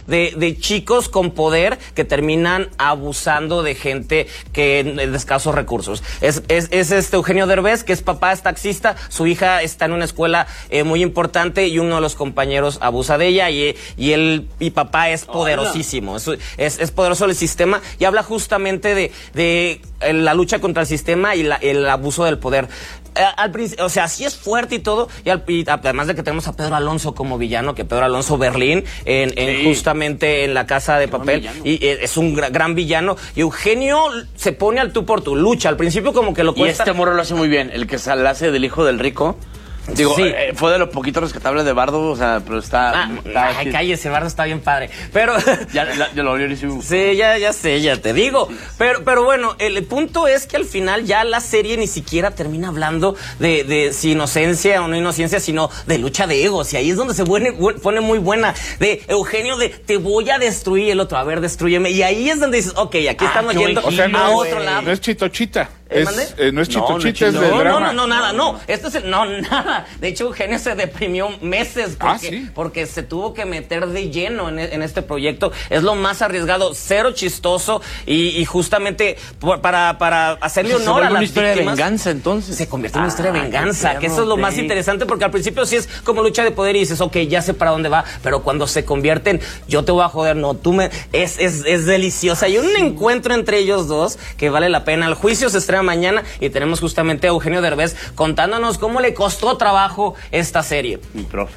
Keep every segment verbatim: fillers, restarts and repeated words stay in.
de, de chicos con poder que terminan abusando de gente que de escasos recursos. Es, es, es este Eugenio Derbez, que es papá, es taxista, su hija está en una escuela eh, muy importante y uno de los compañeros abusa de ella y, y él, y papá es poderosísimo, es, es, es poderoso el sistema y habla justamente de, de la lucha contra el sistema y la, el abuso del poder. Al principio, o sea, sí es fuerte y todo, y, al, y además de que tenemos a Pedro Alonso como villano, que Pedro Alonso Berlín, en, en sí. justamente en La Casa de Papel, y es un gran, gran villano, y Eugenio se pone al tú por tu lucha, al principio como que lo cuesta. Y este morro lo hace muy bien, el que se hace del hijo del rico. Digo, sí. eh, fue de lo poquito rescatable de Bardo, o sea, pero está... Ah, está ay, cállese, Bardo está bien padre, pero... ya, la, ya lo volvió y sí. Sí, ya, ya sé, ya te digo, sí. pero, pero bueno, el, el punto es que al final ya la serie ni siquiera termina hablando de, de si inocencia o no inocencia, sino de lucha de egos, y ahí es donde se pone, pone muy buena, de Eugenio de te voy a destruir, el otro, a ver, destrúyeme, y ahí es donde dices, ok, aquí ah, estamos yendo o sea, no a es, otro lado. No es Chitochita. ¿Eh, es, eh, no es Chito no, Chita, no, es del no, drama. No, no, nada, no. Esto es el, no, nada. De hecho, Eugenio se deprimió meses porque, ah, ¿sí? porque se tuvo que meter de lleno en, en este proyecto. Es lo más arriesgado, cero chistoso y, y justamente por, para, para hacerle honor se a las una historia víctimas, de venganza, entonces. Se convierte en una historia de venganza, que eso es lo más interesante porque al principio sí es como lucha de poder y dices, ok, ya sé para dónde va, pero cuando se convierten, yo te voy a joder, no, tú me... Es, es, es deliciosa. Hay un encuentro entre ellos dos que vale la pena. El juicio se estrena mañana y tenemos justamente a Eugenio Derbez contándonos cómo le costó trabajo esta serie. Mi profe.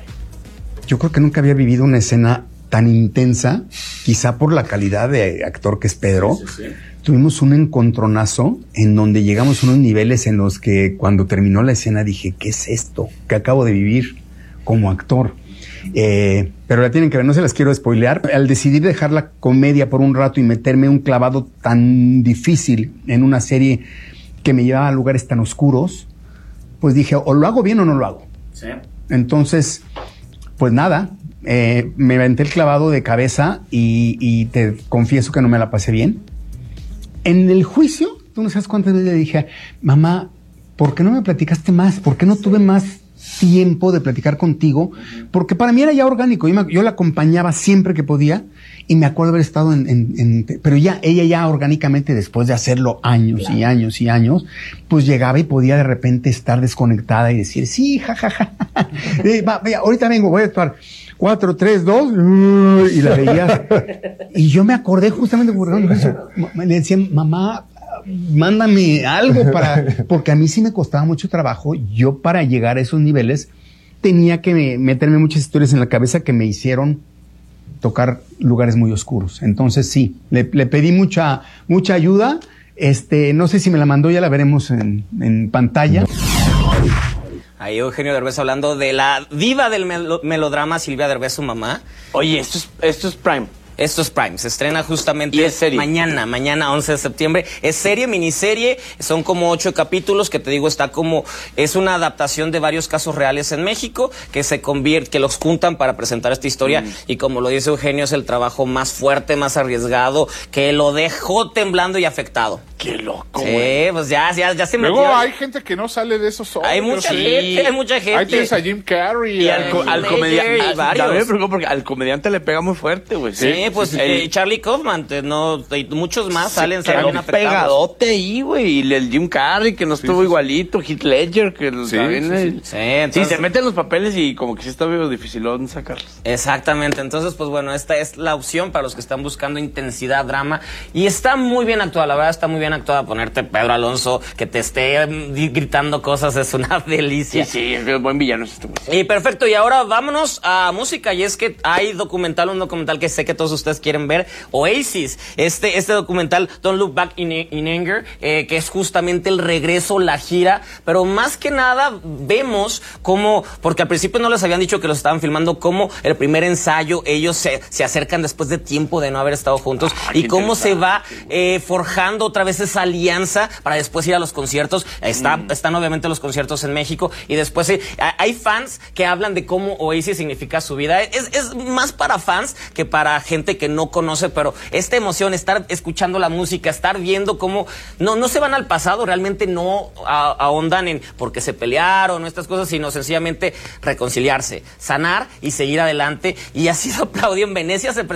Yo creo que nunca había vivido una escena tan intensa, quizá por la calidad de actor que es Pedro. Sí, sí, sí. Tuvimos un encontronazo en donde llegamos a unos niveles en los que cuando terminó la escena dije, ¿qué es esto que acabo de vivir como actor? Eh, pero la tienen que ver, no se las quiero spoilear. Al decidir dejar la comedia por un rato y meterme un clavado tan difícil en una serie que me llevaba a lugares tan oscuros, pues dije, o lo hago bien o no lo hago. Sí. Entonces, pues nada, eh, me aventé el clavado de cabeza y, y te confieso que no me la pasé bien. En el juicio, tú no sabes cuántas veces le dije, mamá, ¿por qué no me platicaste más? ¿Por qué no tuve más tiempo de platicar contigo? Porque para mí era ya orgánico, yo, me, yo la acompañaba siempre que podía y me acuerdo haber estado en, en, en... Pero ya, ella ya orgánicamente, después de hacerlo años claro. y años y años, pues llegaba y podía de repente estar desconectada y decir, sí, jajaja, ja, ja. eh, va, vaya, ahorita vengo, voy a actuar. Cuatro, tres, dos, y la veías. Y yo me acordé justamente porque le decía, mamá, mándame algo para... Porque a mí sí me costaba mucho trabajo. Yo para llegar a esos niveles tenía que meterme muchas historias en la cabeza que me hicieron tocar lugares muy oscuros. Entonces sí, le, le pedí mucha, mucha ayuda. Este, no sé si me la mandó, ya la veremos en, en pantalla. Ahí Eugenio Derbez hablando de la diva del mel melodrama, Silvia Derbez, su mamá. Oye, esto es, esto es Prime. Esto es Prime, se estrena justamente ¿Y es serie? mañana, mañana once de septiembre. Es serie, miniserie, son como ocho capítulos que te digo está como, es una adaptación de varios casos reales en México que se convierte, que los juntan para presentar esta historia mm. y como lo dice Eugenio es el trabajo más fuerte, más arriesgado, que lo dejó temblando y afectado. ¡Qué loco! Sí, güey. Pues ya, ya, ya se Luego metió. hay gente que no sale de esos ojos. Hay mucha sí. gente, hay mucha gente. Ahí tienes a Jim Carrey. Y al, co al comediante. A me preocupa porque al comediante le pega muy fuerte, güey. Sí, sí, pues sí, eh, Charlie Kaufman, no, muchos más salen, sí, salen afectados. Pegadote ahí, güey. Y el Jim Carrey, que no estuvo sí, igualito. Heath Ledger, que sí, también. Sí, sí. Sí, entonces, sí, se meten los papeles y como que sí está medio dificilón sacarlos. Exactamente. Entonces, pues bueno, esta es la opción para los que están buscando intensidad, drama. Y está muy bien actuada, la verdad está muy bien actuada. Ponerte Pedro Alonso, que te esté gritando cosas, es una delicia. Sí, sí, es buen villano este. Y perfecto, y ahora vámonos a música. Y es que hay documental, un documental que sé que todos ustedes quieren ver, Oasis. Este, este documental, Don't Look Back in, in Anger, eh, que es justamente el regreso, la gira. Pero más que nada vemos cómo, porque al principio no les habían dicho que los estaban filmando, cómo el primer ensayo, ellos se, se acercan después de tiempo de no haber estado juntos. Ah, y cómo se va eh, forjando otra vez esa alianza para después ir a los conciertos. Está, mm. Están obviamente los conciertos en México y después eh, hay fans que hablan de cómo Oasis significa su vida. Es, es más para fans que para gente que no conoce, pero esta emoción, estar escuchando la música, estar viendo cómo no, no se van al pasado, realmente no a, ahondan en porque se pelearon o estas cosas, sino sencillamente reconciliarse, sanar y seguir adelante. Y ha sido aplaudido en Venecia. Se